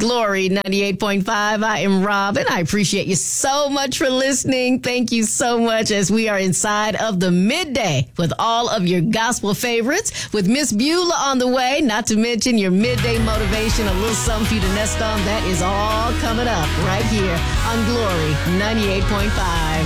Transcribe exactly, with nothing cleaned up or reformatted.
Glory ninety-eight point five. I am Robin. I appreciate you so much for listening. Thank you so much as we are inside of the midday with all of your gospel favorites with Miss Beulah on the way, not to mention your midday motivation, a little something for you to nest on. That is all coming up right here on Glory ninety-eight point five.